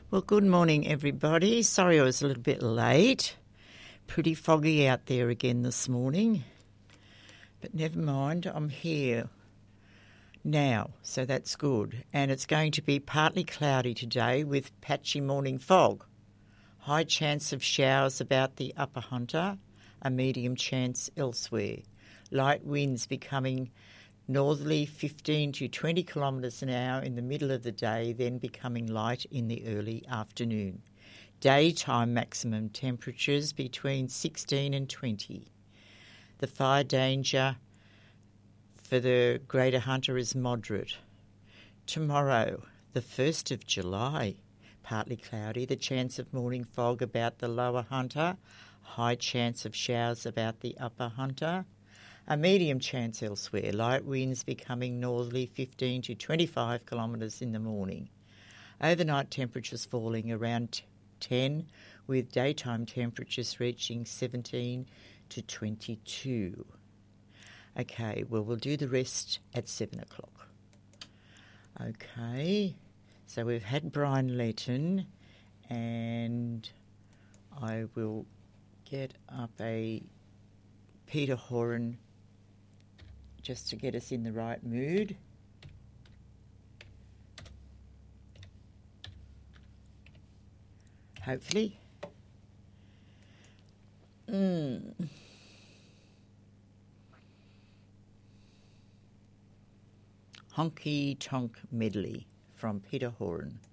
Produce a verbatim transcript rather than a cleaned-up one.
Well, good morning, everybody. Sorry I was a little bit late. Pretty foggy out there again this morning. But never mind, I'm here now, so that's good. And it's going to be partly cloudy today with patchy morning fog. High chance of showers about the Upper Hunter, a medium chance elsewhere. Light winds becoming northerly fifteen to twenty kilometres an hour in the middle of the day, then becoming light in the early afternoon. Daytime maximum temperatures between sixteen and twenty. The fire danger for the Greater Hunter is moderate. Tomorrow, the first of July, partly cloudy, the chance of morning fog about the Lower Hunter, high chance of showers about the Upper Hunter. A medium chance elsewhere, light winds becoming northerly fifteen to twenty-five kilometres in the morning. Overnight temperatures falling around ten, with daytime temperatures reaching seventeen to twenty-two. Okay, well, we'll do the rest at seven o'clock. Okay, so we've had Brian Letton, and I will get up a Peter Horan just to get us in the right mood. Hopefully. Mm. Honky Tonk Medley from Peter Horan.